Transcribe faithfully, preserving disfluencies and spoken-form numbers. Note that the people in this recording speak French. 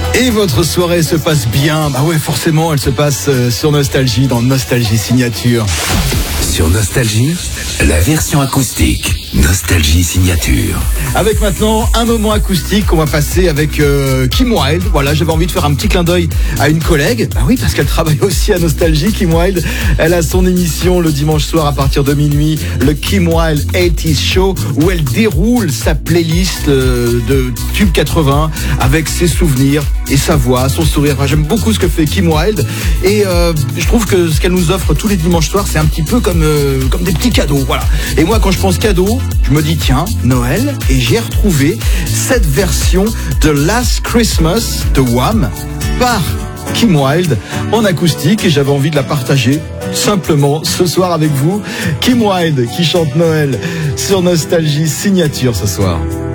Et votre soirée se passe bien. Bah ouais, forcément, elle se passe sur Nostalgie, dans Nostalgie Signature. Sur Nostalgie, la version acoustique. Nostalgie Signature. Avec maintenant un moment acoustique qu'on va passer avec euh, Kim Wilde. Voilà, j'avais envie de faire un petit clin d'œil à une collègue. Bah oui, parce qu'elle travaille aussi à Nostalgie, Kim Wilde. Elle a son émission le dimanche soir à partir de minuit, le Kim Wilde eighties Show, où elle déroule sa playlist euh, de tube quatre-vingts avec ses souvenirs et sa voix, son sourire. Enfin, j'aime beaucoup ce que fait Kim Wilde et euh, je trouve que ce qu'elle nous offre tous les dimanches soirs, c'est un petit peu comme euh, comme des petits cadeaux. Voilà. Et moi, quand je pense cadeau, je me dis tiens, Noël, et j'ai retrouvé cette version de Last Christmas de Wham par Kim Wilde en acoustique et j'avais envie de la partager simplement ce soir avec vous. Kim Wilde qui chante Noël sur Nostalgie Signature ce soir.